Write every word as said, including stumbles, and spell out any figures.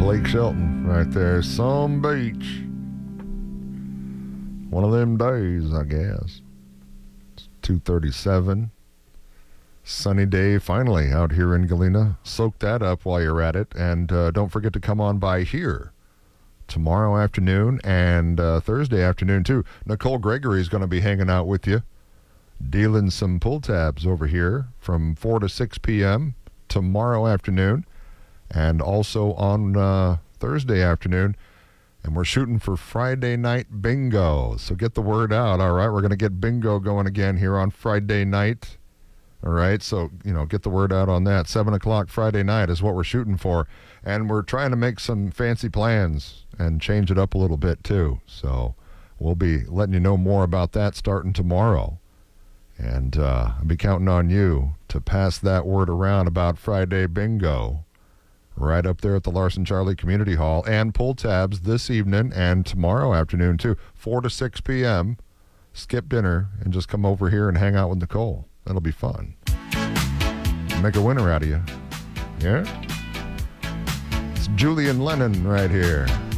Blake Shelton right there. Some beach. One of them days, I guess. It's two thirty-seven. Sunny day finally out here in Galena. Soak that up while you're at it. And uh, don't forget to come on by here tomorrow afternoon and uh, Thursday afternoon, too. Nicole Gregory is going to be hanging out with you, dealing some pull tabs over here from four to six p.m. tomorrow afternoon. And also on uh, Thursday afternoon. And we're shooting for Friday night bingo. So get the word out, all right? We're going to get bingo going again here on Friday night. All right? So, you know, get the word out on that. seven o'clock Friday night is what we're shooting for. And we're trying to make some fancy plans and change it up a little bit, too. So we'll be letting you know more about that starting tomorrow. And uh, I'll be counting on you to pass that word around about Friday bingo. Right up there at the Larson Charlie Community Hall. And pull tabs this evening and tomorrow afternoon, too. four to six p.m. Skip dinner and just come over here and hang out with Nicole. That'll be fun. Make a winner out of you. Yeah? It's Julian Lennon right here.